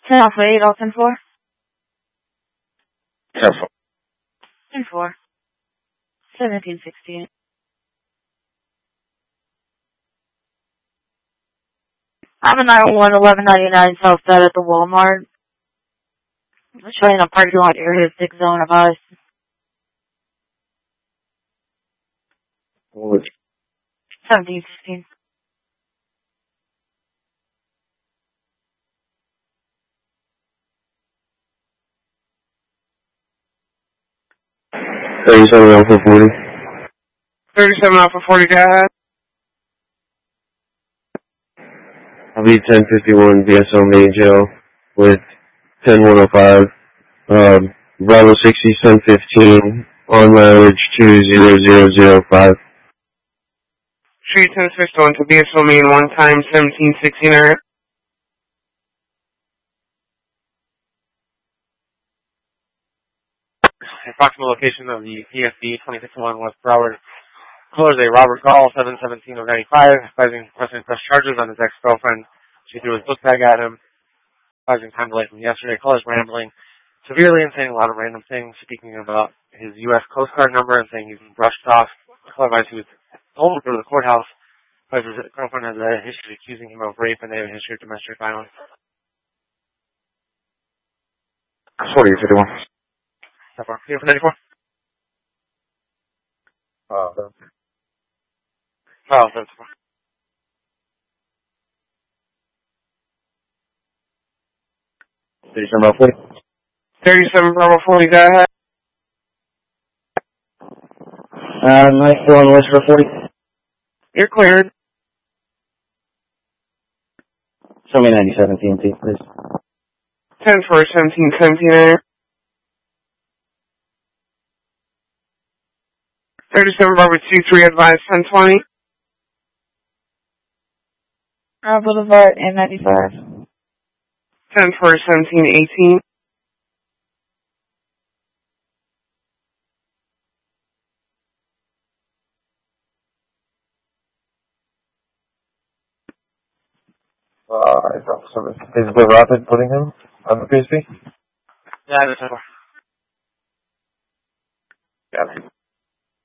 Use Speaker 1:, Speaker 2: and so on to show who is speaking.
Speaker 1: 10 Alpha 8, all 10-4.
Speaker 2: 10-4.
Speaker 1: 10-4. 1768. I'm a 901 1199 South Side at the Walmart. I'm showing a parking lot area 6 zone of us.
Speaker 2: What was
Speaker 1: 1716.
Speaker 2: it? 37 Alpha 40.
Speaker 3: 37 Alpha 40, go ahead.
Speaker 2: I'll be 1051 BSO Main Jail with 10105. Bravo 60, 1015 on mileage 20005.
Speaker 3: Street 1061 to BSO Main 1 time 1716, alright?
Speaker 4: Approximate location of the PFB 2061 West Broward. Colors a Robert Gall, 717 of 95, advising pressing press charges on his ex-girlfriend. She threw his book bag at him, advising time delay from yesterday. Colors rambling severely and saying a lot of random things, speaking about his U.S. Coast Guard number and saying he's been brushed off. Color advised he was told to go to the courthouse, because his girlfriend has a history accusing him of rape and they have a history of domestic violence.
Speaker 2: 4051.
Speaker 4: So far, here for 94. Oh, that's fine.
Speaker 2: 37 Alpha 40.
Speaker 3: 37 Bravo 40, go ahead.
Speaker 2: 91 West for 40.
Speaker 3: You're cleared.
Speaker 2: Show me 97 TNT, please.
Speaker 3: 10 for 1717, alright? 37 Bravo 23, advise 1020.
Speaker 1: Boulevard N95.
Speaker 3: 10 for 1718.
Speaker 2: Is the rapid putting him on the PSP?
Speaker 4: Yeah, that's fine.
Speaker 2: Got it.